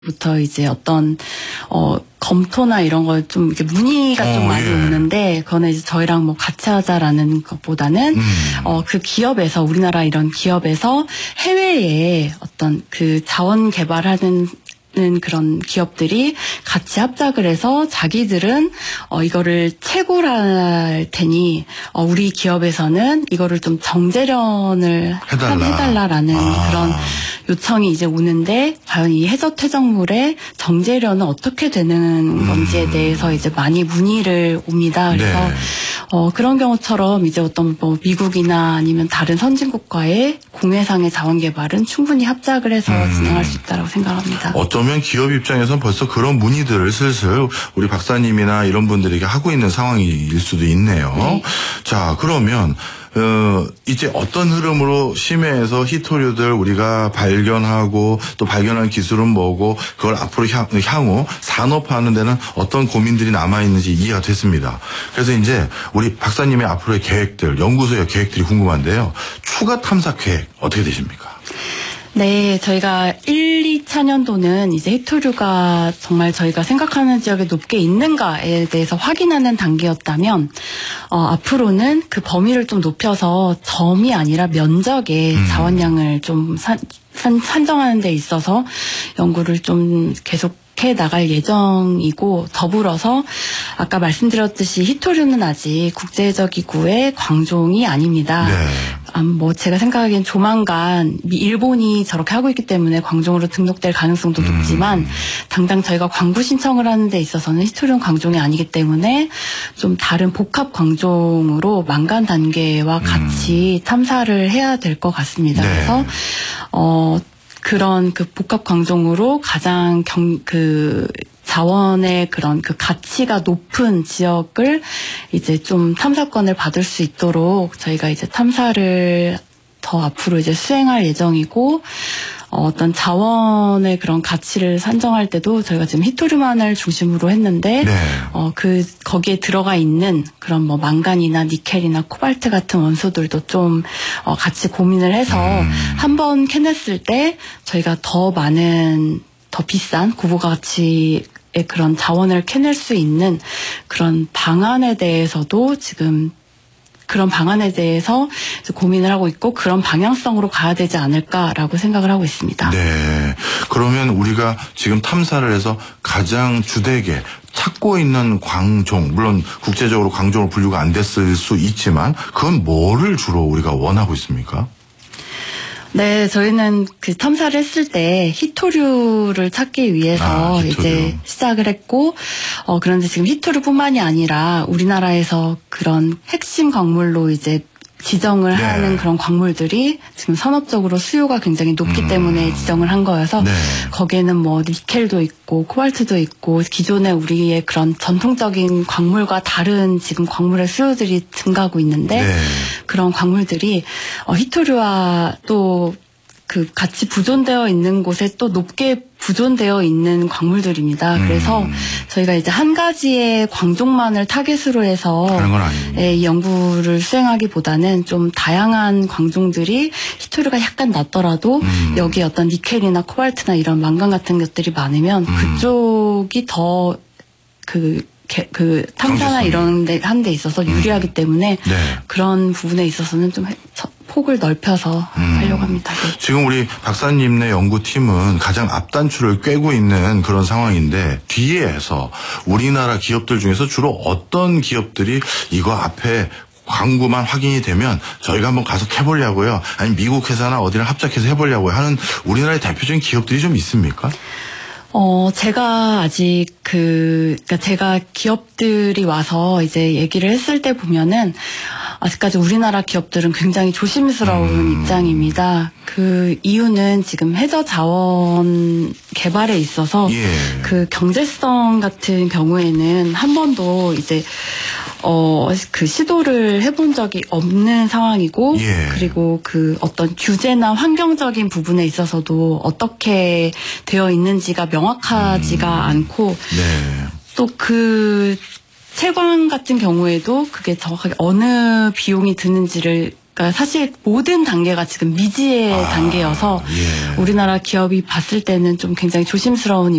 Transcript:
부터 이제 어떤 검토나 이런 걸 좀 이렇게 문의가 좀 많이 오는데, 그거는 이제 저희랑 뭐 같이 하자라는 것보다는 그 기업에서, 우리나라 이런 기업에서 해외에 어떤 그 자원 개발하는 그런 기업들이 같이 합작을 해서 자기들은 이거를 채굴할 테니 우리 기업에서는 이거를 좀 정제련을 해달라라는 그런 요청이 이제 오는데, 과연 이 해저 퇴적물의 정제련은 어떻게 되는 건지에 대해서 이제 많이 문의를 옵니다. 그래서 네. 그런 경우처럼 이제 어떤 뭐 미국이나 아니면 다른 선진국과의 공해상의 자원 개발은 충분히 합작을 해서 진행할 수 있다고 생각합니다. 어쩌면 기업 입장에서는 벌써 그런 문의들을 슬슬 우리 박사님이나 이런 분들에게 하고 있는 상황일 수도 있네요. 네. 자, 그러면 이제 어떤 흐름으로 심해에서 히토류들 우리가 발견하고 또 발견한 기술은 뭐고 그걸 앞으로 향후 산업화하는 데는 어떤 고민들이 남아있는지 이해가 됐습니다. 그래서 이제 우리 박사님의 앞으로의 계획들, 연구소의 계획들이 궁금한데요. 추가 탐사 계획 어떻게 되십니까? 네, 저희가 1, 2차년도는 이제 히토류가 정말 저희가 생각하는 지역에 높게 있는가에 대해서 확인하는 단계였다면, 앞으로는 그 범위를 좀 높여서 점이 아니라 면적의 자원량을 좀 산정하는 데 있어서 연구를 좀 계속 해 나갈 예정이고, 더불어서 아까 말씀드렸듯이 히토류는 아직 국제해저기구의 광종이 아닙니다. 네. 뭐 제가 생각하기엔 조만간 일본이 저렇게 하고 있기 때문에 광종으로 등록될 가능성도 높지만, 당장 저희가 광부 신청을 하는 데 있어서는 히토류는 광종이 아니기 때문에 좀 다른 복합 광종으로 망간 단계와 같이 탐사를 해야 될 것 같습니다. 네. 그래서 그런 그 복합 광종으로 가장 자원의 그런 그 가치가 높은 지역을 이제 좀 탐사권을 받을 수 있도록 저희가 이제 탐사를 더 앞으로 이제 수행할 예정이고, 어떤 자원의 그런 가치를 산정할 때도 저희가 지금 히토류만을 중심으로 했는데, 네. 거기에 들어가 있는 그런 뭐 망간이나 니켈이나 코발트 같은 원소들도 좀 같이 고민을 해서 한번 캐냈을 때 저희가 더 많은, 더 비싼 고부가 가치의 그런 자원을 캐낼 수 있는 그런 방안에 대해서도 지금 그런 방안에 대해서 고민을 하고 있고, 그런 방향성으로 가야 되지 않을까라고 생각을 하고 있습니다. 네. 그러면 우리가 지금 탐사를 해서 가장 주되게 찾고 있는 광종, 물론 국제적으로 광종으로 분류가 안 됐을 수 있지만 그건 뭐를 주로 우리가 원하고 있습니까? 네, 저희는 그 탐사를 했을 때 히토류를 찾기 위해서 히토류. 이제 시작을 했고, 그런데 지금 히토류뿐만이 아니라 우리나라에서 그런 핵심 광물로 이제 지정을 네. 하는 그런 광물들이 지금 산업적으로 수요가 굉장히 높기 때문에 지정을 한 거여서, 네. 거기에는 뭐 니켈도 있고 코발트도 있고 기존의 우리의 그런 전통적인 광물과 다른 지금 광물의 수요들이 증가하고 있는데, 네. 그런 광물들이 히토류와 또 그 같이 부존되어 있는 곳에 또 높게 부존되어 있는 광물들입니다. 그래서 저희가 이제 한 가지의 광종만을 타겟으로 해서 하는 건 아니고. 이 연구를 수행하기보다는 좀 다양한 광종들이 히토류가 약간 낮더라도 여기에 어떤 니켈이나 코발트나 이런 망간 같은 것들이 많으면 그쪽이 더 그 탐사나 경제성이. 이런 데 한 데 있어서 유리하기 때문에 네. 그런 부분에 있어서는 좀 폭을 넓혀서 하려고 합니다. 네. 지금 우리 박사님네 연구팀은 가장 앞단추를 꿰고 있는 그런 상황인데, 뒤에서 우리나라 기업들 중에서 주로 어떤 기업들이 이거 앞에 광구만 확인이 되면 저희가 한번 가서 해보려고요, 아니면 미국 회사나 어디랑 합작해서 해보려고요 하는 우리나라의 대표적인 기업들이 좀 있습니까? 제가 아직 그러니까 제가 기업들이 와서 이제 얘기를 했을 때 보면은 아직까지 우리나라 기업들은 굉장히 조심스러운 입장입니다. 그 이유는 지금 해저 자원 개발에 있어서 그 경제성 같은 경우에는 한 번도 이제 그 시도를 해본 적이 없는 상황이고, 그리고 그 어떤 규제나 환경적인 부분에 있어서도 어떻게 되어 있는지가 명확하지가 않고, 또 그 채광 같은 경우에도 그게 정확하게 어느 비용이 드는지를 그러니까 사실 모든 단계가 지금 미지의 단계여서 예. 우리나라 기업이 봤을 때는 좀 굉장히 조심스러운